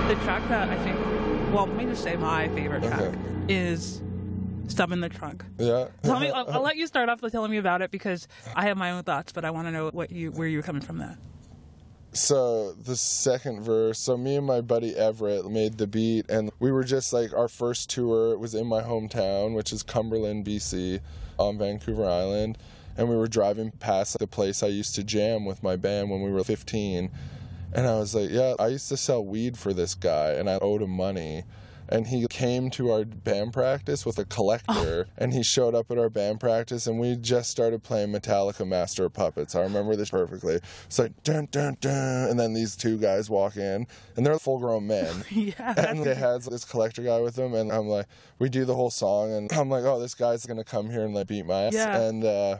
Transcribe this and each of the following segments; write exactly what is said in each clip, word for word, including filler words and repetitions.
The track that I think, well, let me just say my favorite track Okay. is Stub in the Trunk. Yeah. Tell me, I'll, I'll let you start off with telling me about it because I have my own thoughts, but I want to know what you where you're coming from that. So the second verse, so me and my buddy Everett made the beat, and we were just like, our first tour, it was in my hometown, which is Cumberland, B C, on Vancouver Island, and we were driving past the place I used to jam with my band when we were fifteen, and I was like, yeah, I used to sell weed for this guy, and I owed him money. And he came to our band practice with a collector, and he showed up at our band practice, and we just started playing Metallica Master of Puppets. I remember this perfectly. It's like, dun, dun, dun, and then these two guys walk in, and they're full-grown men. Yeah. And they had this collector guy with them, and I'm like, we do the whole song, and I'm like, oh, this guy's going to come here and like beat my ass. Yeah. And, uh,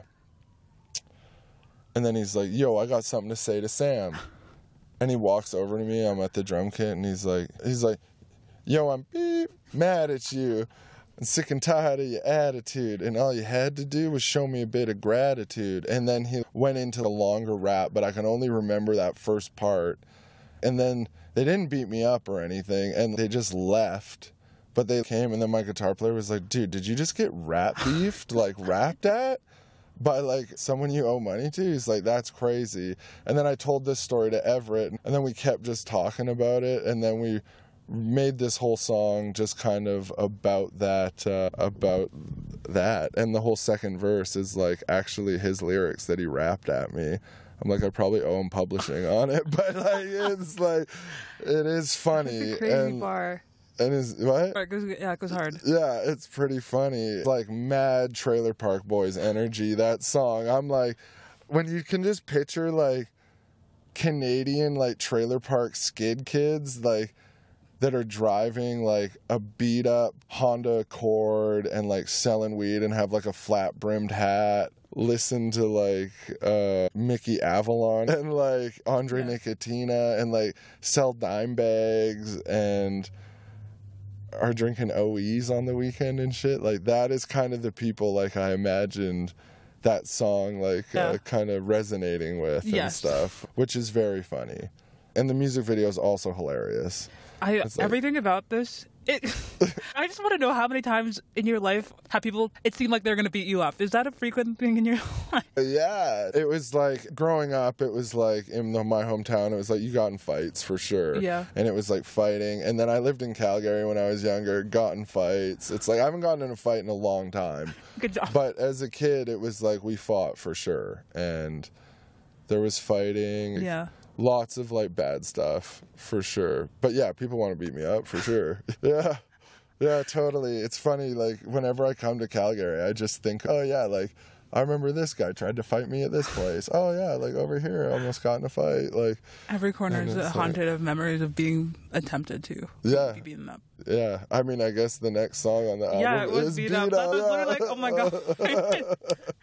and then he's like, yo, I got something to say to Sam. And he walks over to me, I'm at the drum kit, and he's like, he's like, yo, I'm beep, mad at you. I'm sick and tired of your attitude. And all you had to do was show me a bit of gratitude. And then he went into the longer rap, but I can only remember that first part. And then they didn't beat me up or anything, and they just left. But they came, and then my guitar player was like, dude, did you just get rap beefed, like rapped at? By like someone you owe money to? He's like, that's crazy. And then I told this story to Everett, and then we kept just talking about it, and then we made this whole song just kind of about that, uh, about that. And the whole second verse is like actually his lyrics that he rapped at me. I'm like, I probably owe him publishing on it, but like, it's like, it is funny. It's a crazy and, bar. And is what? It goes, yeah, it goes hard. Yeah, it's pretty funny. It's like mad Trailer Park Boys energy, that song. I'm like, when you can just picture like Canadian like trailer park skid kids, like, that are driving like a beat up Honda Accord and like selling weed and have like a flat brimmed hat, listen to like uh, Mickey Avalon and like Andre Yeah. Nicotina and like sell dime bags and are drinking O Es on the weekend and shit. Like that is kind of the people like I imagined that song like Yeah. uh, kind of resonating with and Yes. stuff, which is very funny. And the music video is also hilarious. I It's like- everything about this. It, I just want to know how many times in your life have people, it seemed like they're going to beat you up. Is that a frequent thing in your life? Yeah, it was like growing up, it was like in the, my hometown, it was like you got in fights for sure. Yeah. And it was like fighting. And then I lived in Calgary when I was younger, got in fights. It's like I haven't gotten in a fight in a long time. Good job. But as a kid, it was like we fought for sure. And there was fighting. Yeah. Lots of like bad stuff for sure. But yeah, people want to beat me up for sure. Yeah. Yeah, totally. It's funny, like whenever I come to Calgary, I just think, oh yeah, like I remember this guy tried to fight me at this place. Oh yeah, like over here I almost got in a fight. Like Every corner And is it's haunted of memories of being attempted to Yeah. be beaten up. yeah. I mean I guess the next song on the album Yeah, it was is beat beat up. up. That was yeah. literally like, oh my god.